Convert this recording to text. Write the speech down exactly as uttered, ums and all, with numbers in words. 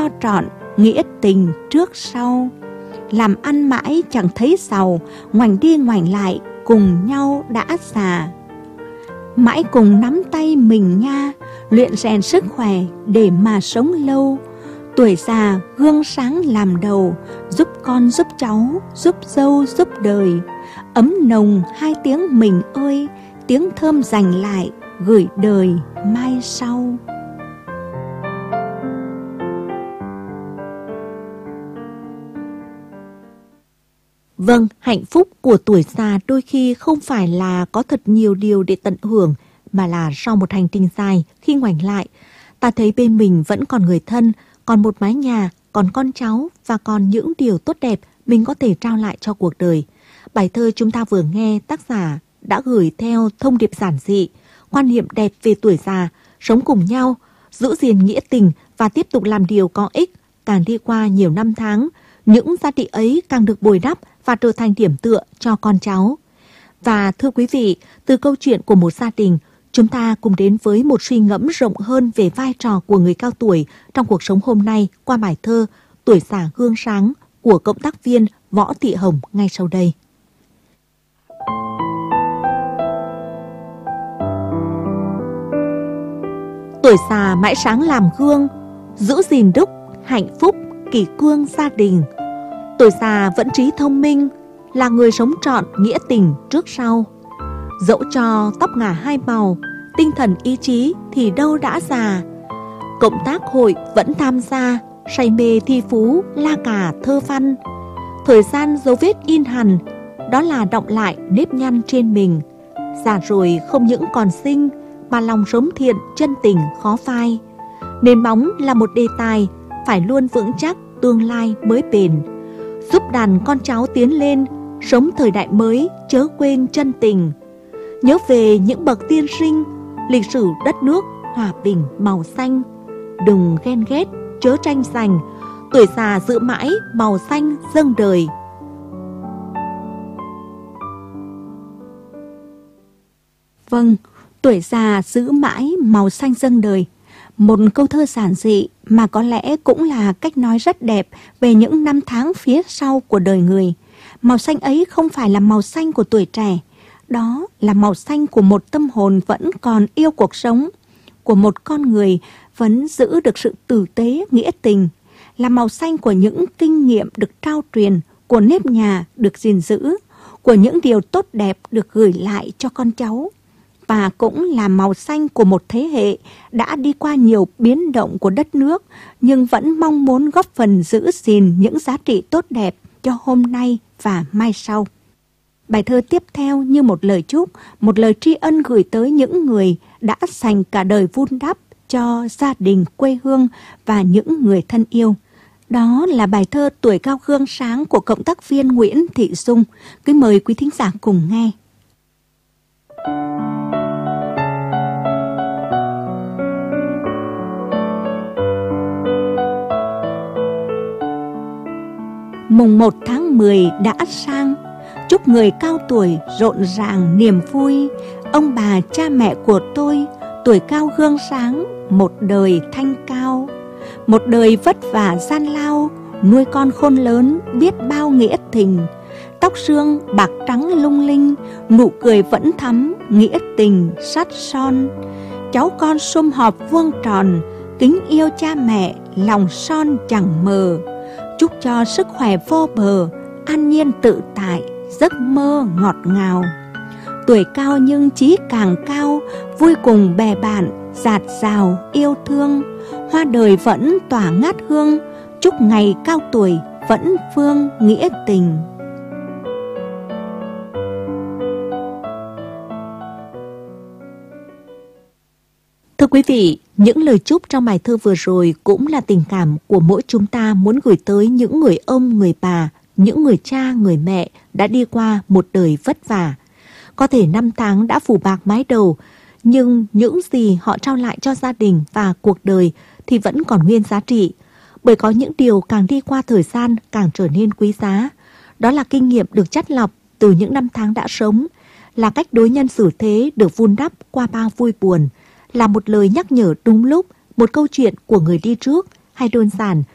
cho trọn nghĩa tình trước sau. Làm ăn mãi chẳng thấy giàu, ngoảnh đi ngoảnh lại cùng nhau đã già. Mãi cùng nắm tay mình nha, luyện rèn sức khỏe để mà sống lâu. Tuổi già gương sáng làm đầu, giúp con giúp cháu, giúp dâu giúp đời. Ấm nồng hai tiếng mình ơi, tiếng thơm dành lại gửi đời mai sau. Vâng, hạnh phúc của tuổi già đôi khi không phải là có thật nhiều điều để tận hưởng, mà là sau một hành trình dài, khi ngoảnh lại, ta thấy bên mình vẫn còn người thân, còn một mái nhà, còn con cháu và còn những điều tốt đẹp mình có thể trao lại cho cuộc đời. Bài thơ chúng ta vừa nghe tác giả đã gửi theo thông điệp giản dị, quan niệm đẹp về tuổi già, sống cùng nhau, giữ gìn nghĩa tình và tiếp tục làm điều có ích. Càng đi qua nhiều năm tháng, những giá trị ấy càng được bồi đắp và trở thành điểm tựa cho con cháu. Và thưa quý vị, từ câu chuyện của một gia đình, chúng ta cùng đến với một suy ngẫm rộng hơn về vai trò của người cao tuổi trong cuộc sống hôm nay qua bài thơ Tuổi già gương sáng của cộng tác viên Võ Thị Hồng ngay sau đây. Tuổi già mãi sáng làm gương, giữ gìn đức, hạnh phúc, kỷ cương gia đình. Tuổi già vẫn trí thông minh, là người sống trọn nghĩa tình trước sau. Dẫu cho tóc ngả hai màu, tinh thần ý chí thì đâu đã già. Cộng tác hội vẫn tham gia, say mê thi phú, la cà thơ văn. Thời gian dấu vết in hằn, đó là đọng lại nếp nhăn trên mình. Già rồi không những còn xinh, mà lòng sống thiện, chân tình khó phai. Nền móng là một đề tài, phải luôn vững chắc, tương lai mới bền. Giúp đàn con cháu tiến lên, sống thời đại mới, chớ quên chân tình. Nhớ về những bậc tiên sinh, lịch sử đất nước hòa bình màu xanh. Đừng ghen ghét, chớ tranh giành, tuổi già giữ mãi màu xanh dâng đời. Vâng, tuổi già giữ mãi màu xanh dâng đời. Một câu thơ giản dị mà có lẽ cũng là cách nói rất đẹp về những năm tháng phía sau của đời người. Màu xanh ấy không phải là màu xanh của tuổi trẻ, đó là màu xanh của một tâm hồn vẫn còn yêu cuộc sống, của một con người vẫn giữ được sự tử tế nghĩa tình, là màu xanh của những kinh nghiệm được trao truyền, của nếp nhà được gìn giữ, của những điều tốt đẹp được gửi lại cho con cháu. Và cũng là màu xanh của một thế hệ đã đi qua nhiều biến động của đất nước, nhưng vẫn mong muốn góp phần giữ gìn những giá trị tốt đẹp cho hôm nay và mai sau. Bài thơ tiếp theo như một lời chúc, một lời tri ân gửi tới những người đã dành cả đời vun đắp cho gia đình, quê hương và những người thân yêu. Đó là bài thơ Tuổi cao gương sáng của cộng tác viên Nguyễn Thị Dung. Kính mời quý thính giả cùng nghe. Mùng một tháng mười đã sang, chúc người cao tuổi rộn ràng niềm vui. Ông bà cha mẹ của tôi tuổi cao gương sáng, một đời thanh cao. Một đời vất vả gian lao, nuôi con khôn lớn biết bao nghĩa tình. Tóc sương bạc trắng lung linh, nụ cười vẫn thắm nghĩa tình sắt son. Cháu con sum họp vuông tròn, kính yêu cha mẹ lòng son chẳng mờ. Chúc cho sức khỏe vô bờ, an nhiên tự tại, giấc mơ ngọt ngào. Tuổi cao nhưng chí càng cao, vui cùng bè bạn, dạt dào yêu thương. Hoa đời vẫn tỏa ngát hương, chúc ngày cao tuổi vẫn phương nghĩa tình. Thưa quý vị, những lời chúc trong bài thơ vừa rồi cũng là tình cảm của mỗi chúng ta muốn gửi tới những người ông, người bà, những người cha, người mẹ đã đi qua một đời vất vả. Có thể năm tháng đã phủ bạc mái đầu, nhưng những gì họ trao lại cho gia đình và cuộc đời thì vẫn còn nguyên giá trị. Bởi có những điều càng đi qua thời gian càng trở nên quý giá. Đó là kinh nghiệm được chắt lọc từ những năm tháng đã sống, là cách đối nhân xử thế được vun đắp qua bao vui buồn, là một lời nhắc nhở đúng lúc, một câu chuyện của người đi trước, hay đơn giản